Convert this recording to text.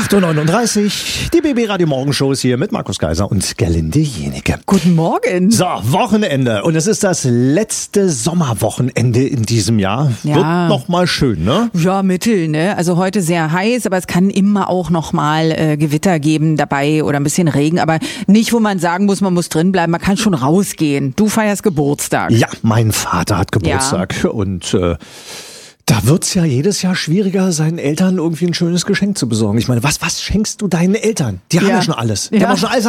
8:39 Uhr, die BB Radio Morgenshow ist hier mit Markus Kaiser und Gerlinde Jenecke. Guten Morgen. So, Wochenende. Und es ist das letzte Sommerwochenende in diesem Jahr. Ja. Wird noch mal schön, ne? Ja, mittel, ne? Also heute sehr heiß, aber es kann immer auch noch mal Gewitter geben dabei oder ein bisschen Regen. Aber nicht, wo man sagen muss, man muss drin bleiben. Man kann schon rausgehen. Du feierst Geburtstag. Ja, mein Vater hat Geburtstag und da wird's ja jedes Jahr schwieriger, seinen Eltern irgendwie ein schönes Geschenk zu besorgen. Ich meine, was schenkst du deinen Eltern? Die haben ja schon alles. Die haben ja schon alles